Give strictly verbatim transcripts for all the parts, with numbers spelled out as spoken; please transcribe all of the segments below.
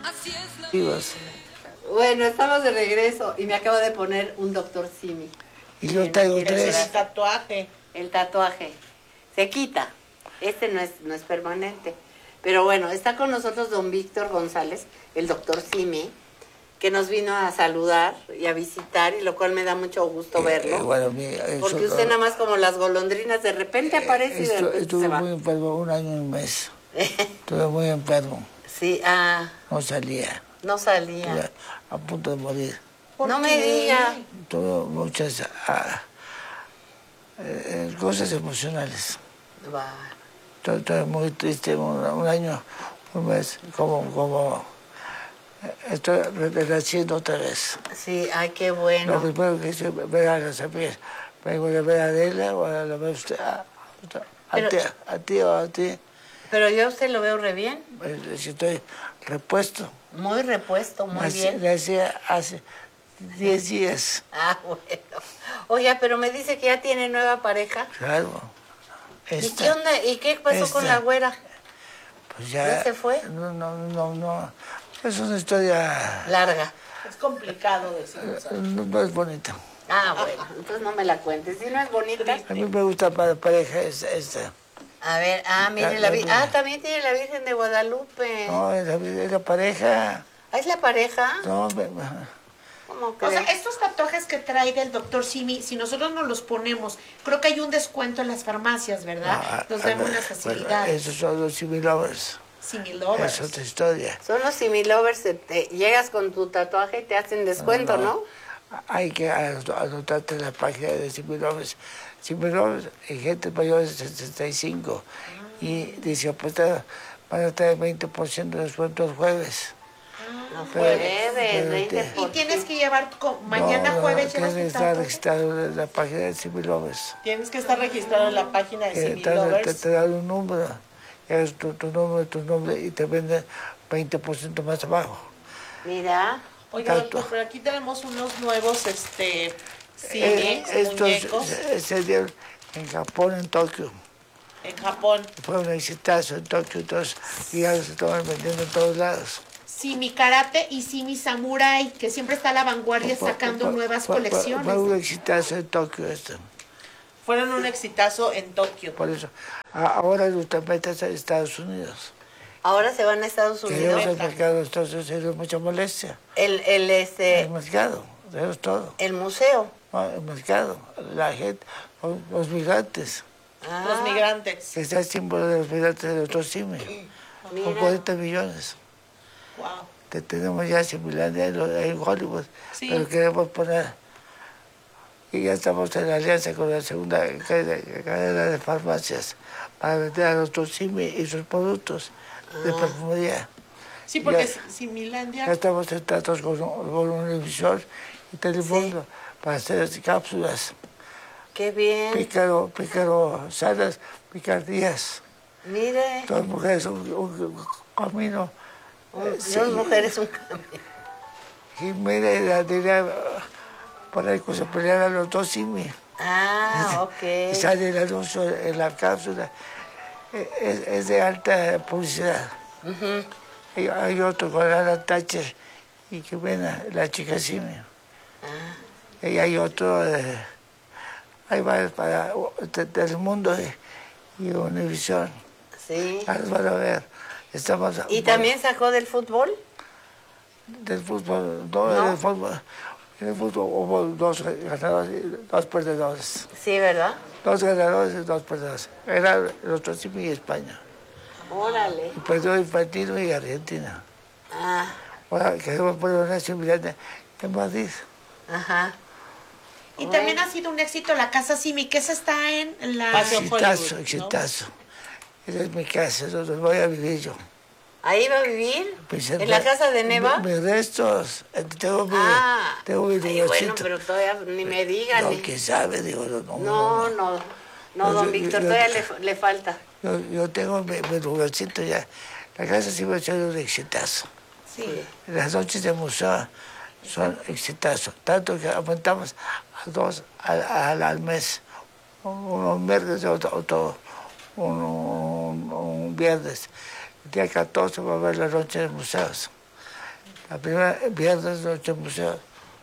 Vivos. Bueno, estamos de regreso y me acabo de poner un doctor Simi. Y yo traigo tres. El tatuaje. El tatuaje. Se quita. Este no es, no es permanente. Pero bueno, está con nosotros don Víctor González, el doctor Simi, que nos vino a saludar y a visitar, y lo cual me da mucho gusto verlo. Eh, bueno, mira, eso, porque usted nada más como las golondrinas, de repente aparece y de esto, repente estuve se va. muy enfermo, un año y un mes. Estuve muy enfermo. Sí, ah, No salía. no salía. Estuve a punto de morir. No me diga. Tuve muchas ah, eh, cosas emocionales. Va. Estoy, estoy muy triste, un, un año, un mes, como, como estoy renaciendo otra vez. Sí, ay, qué bueno. Lo primero que hice, ver a las amigas, vengo de ver a Adela o a la ver usted, a, a, Pero- ti, a ti o a ti, Pero yo a usted lo veo re bien. eh, si estoy repuesto. Muy repuesto, muy Nací- bien. Nací hace diez días, Ah, bueno. Oiga, pero me dice que ya tiene nueva pareja. claro. ¿Y Esta, qué onda? ¿Y qué pasó con esta. la güera? Pues ya, ¿Ya se fue? No, no, no, no. Es una historia, Larga. Es complicado decirlo. no, no es bonita. Ah, bueno, entonces no me la cuentes. Si no es bonita. A mí me gusta para pareja esta. esta. A ver, ah, mire La- la la- Virgen. Ah, también tiene la Virgen de Guadalupe. No, es la, es la pareja. Ah, ¿es la pareja? No, me- ¿Cómo O sea, crees? estos tatuajes que trae del doctor Simi, si nosotros nos los ponemos, creo que hay un descuento en las farmacias, ¿verdad? Ah, Nos ah, dan bueno, unas facilidades. esos son los Simi Lovers. Simi Es Lovers. otra historia. Son los similovers. Te, llegas con tu tatuaje y te hacen descuento, ¿no? Hay que anotarte en la página de Simi Lovers. Simi Lovers, hay gente mayor de sesenta y cinco. Y dice, pues te- van a tener veinte por ciento de descuento el jueves. No Pero- jueves, pero veinte te- por Y tienes que llevar, co- mañana No, no, jueves tienes llevas que tu estar tatuaje. registrado en la página de Simi Lovers. Tienes que estar registrado en la página de Eh, Simi te, te, Lovers. te dan un número, es tu, tu nombre, tu nombre, y te venden veinte por ciento más abajo. Mira. Oiga, Tanto. doctor, pero aquí tenemos unos nuevos, este, Simi, Eh, estos muñecos, se, se dieron en Japón, en Tokio. en Japón. Fue un exitazo en Tokio, entonces, y ya se estaban vendiendo en todos lados. Simi Karate y Simi Samurai, que siempre está a la vanguardia Fue- sacando fue- nuevas fue- fue- colecciones. Fue un exitazo en Tokio esto. Fueron un exitazo en Tokio. Por eso, a- ahora los metas a Estados Unidos. Ahora se van a Estados Tenemos Unidos. el mercado de Estados Unidos, mucha molestia. El, el, El este, mercado, tenemos todo. el museo. No, el mercado, la gente, los, los migrantes. Ah, Los migrantes. Que está el símbolo de los migrantes del otro Simi, con mira. cuarenta millones. Wow. Que tenemos ya similares en, en Hollywood, Sí. pero queremos poner. Y ya estamos en alianza con la segunda cadena, cadena de farmacias para vender a nuestros Simi y sus productos de Ah. perfumería. Sí, porque Ya- Similandia. Ya estamos en tratos con, con Univision y Telemundo para hacer cápsulas. Qué bien. Pícaro, pícaro, sanas, picardías. Mire. Todas mujeres, un, un camino. Un- eh, sí. Dos mujeres, un camino. Y mire, la diría, por ahí que se pelearon los dos Simi. Ah, Y ok. sale el anuncio en la cápsula. Eh, Es, es de alta publicidad. Ujú. Y hay otro con Alan Thatcher y que viene la chica Simi. Ah, Y hay otro, eh, hay varios para de- del mundo y, y Univision. sí. Ah, los van a ver. Estamos ¿Y también sacó del fútbol? del fútbol, no, ¿No? del fútbol. En el fútbol hubo dos ganadores y dos perdedores. Sí, ¿verdad? Dos ganadores y dos perdedores. Era los dos Simi y España. Órale. Y perdió Infantino y Argentina. Ah, Ahora queremos poner una similar en Madrid. ajá. Y también ha sido un éxito la casa Simi, que esa está en la... Paseo Exitazo, Hollywood, ¿no? exitazo. Esa es mi casa, donde voy a vivir yo. ¿Ahí va a vivir? Mis ¿En la herma- casa de Neva? mi- Mis restos. eh, Tengo mi, Ah, tengo mi ay, bueno, lugarcito. pero todavía ni me digan. No, ¿eh? quién sabe, digo, no, no. No, no, no, Yo- don yo- Víctor, yo- todavía le, le falta. Yo, yo tengo mi, mi lugarcito ya. La casa sí va a ser un exitazo. Sí. Las noches de museo son exitosos, tanto que aumentamos a dos al, al, al mes. Unos viernes y otro, otro un, un, un viernes. El día catorce va a haber la noche de museos. La primera, viernes, noche museo.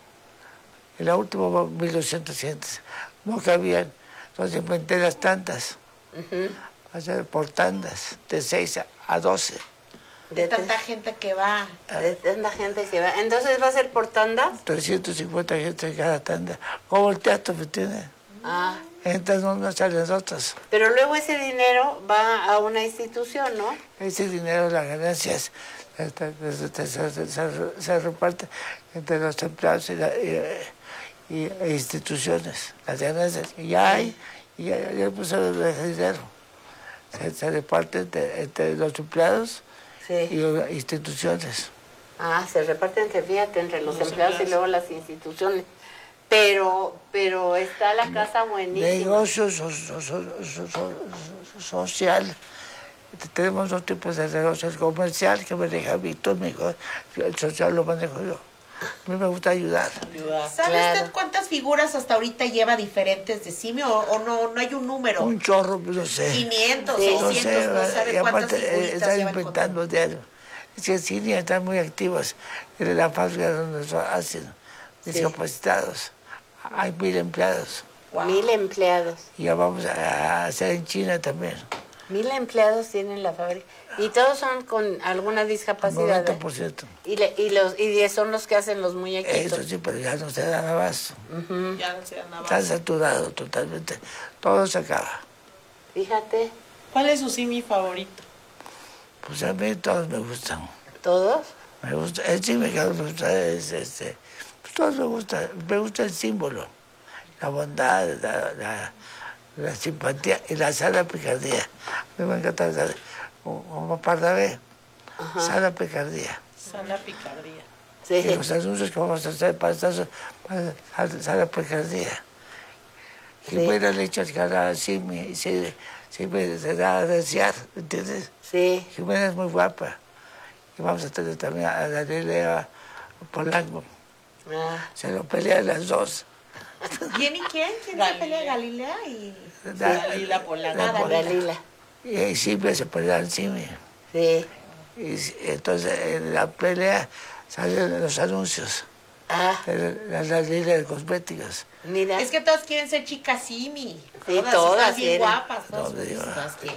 En la última, mil doscientas gentes. No cabían. Entonces inventé las tandas. Ujú. Hacer por tandas, de seis a doce. De tanta gente que va. De tanta gente que va. Entonces va a ser por tandas. trescientas cincuenta gente en cada tanda. Como el teatro que tiene. Ah. Entran unas, salen otras. Pero luego ese dinero va a una institución, ¿no? Ese dinero, las ganancias, este, este, se, se- se- se reparte entre los empleados y, la- y- y- e instituciones. Las ganancias que ya hay, y ya, ya empezaron a dejar dinero. Se, se reparte entre, entre los empleados Sí. y las instituciones. Ah, se reparten, entre, fíjate, entre los, empleados, y luego las instituciones. Pero, pero está la casa buenísima. Negocio so- so- so- so- so- social. Tenemos dos tipos de negocio. El comercial, que maneja Víctor, mi hijo, el social lo manejo yo. A mí me gusta ayudar. ¿Sabe Claro. usted cuántas figuras hasta ahorita lleva diferentes de simio o, o no no hay un número? Un chorro, no sé. quinientos, Sí. No seiscientos, sé, no sabe y cuántas aparte eh, figuritas están lleva el inventando diario. Es que en cine están muy activos. En la fábrica donde se hacen discapacitados. Hay mil empleados. Wow. Mil empleados. Y ya vamos a hacer en China también. Mil empleados tienen la fábrica. Y todos son con alguna discapacidad. noventa ¿eh? por ciento. Y, le- y, los, y son los que hacen los muñequitos. Eso sí, pero ya no se dan abasto. Ya no se dan nada Está más. saturado totalmente. Todo se acaba. Fíjate, ¿Cuál es su simi favorito? Pues a mí todos me gustan. todos. Me gusta, el sí me gusta, es este. Pues todos me gustan. Me gusta el símbolo. La bondad, la, la, la simpatía y la sana picardía. A mí me encanta la, como Pardavé, sana picardía. Sana picardía. Sí. Y los anuncios que vamos a hacer para estar para sana picardía. Sí. Jimena le echa el canal, sí me, sí, sí me se da a desear, ¿entiendes? Sí. Jimena es muy guapa. Y vamos a tener también a Galilea Polanco. Ah, Se lo pelean las dos. ¿Quién y quién? ¿Quién se Galilea. pelea? Galilea y... Da- Dalila Polanco. la Ah, Polanco. Dalila. Y ahí siempre se pelean Simi. Sí. Y s- entonces en la pelea salen los anuncios Ah, de las las líneas de cosméticos. mira. Es que todas quieren ser chicas simi. Sí, todas, todas están bien quieren. guapas. Todas No, digo, todas quieren.